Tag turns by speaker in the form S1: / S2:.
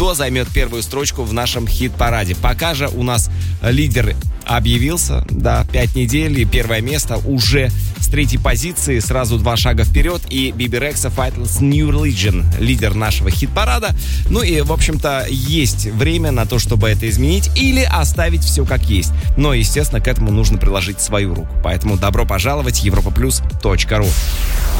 S1: кто займет первую строчку в нашем хит-параде. Пока же у нас лидер объявился, да, 5 недель и первое место уже с 3-й позиции, сразу 2 шага вперед, и Биби Рекса Faithless New Religion, лидер нашего хит-парада. Ну и, в общем-то, есть время на то, чтобы это изменить или оставить все как есть. Но, естественно, к этому нужно приложить свою руку. Поэтому добро пожаловать, europaplus.ru.